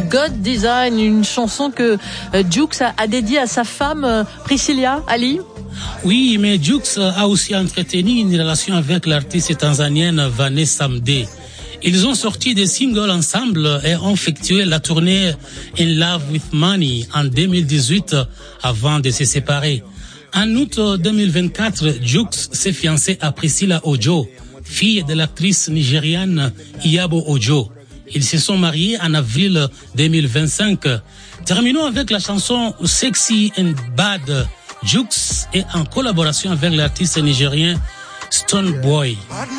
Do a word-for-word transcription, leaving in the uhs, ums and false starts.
God Design, une chanson que Jux a, a dédiée à sa femme Priscilla, Ali. Oui, mais Jux a aussi entretenu une relation avec l'artiste tanzanienne Vanessa Mdee. Ils ont sorti des singles ensemble et ont effectué la tournée In Love with Money en deux mille dix-huit avant de se séparer. En août deux mille vingt-quatre, Jux s'est fiancé à Priscilla Ojo, fille de l'actrice nigériane Iyabo Ojo. Ils se sont mariés en avril deux mille vingt-cinq. Terminons avec la chanson Sexy and Bad. Jux est en collaboration avec l'artiste nigérien Stone Boy.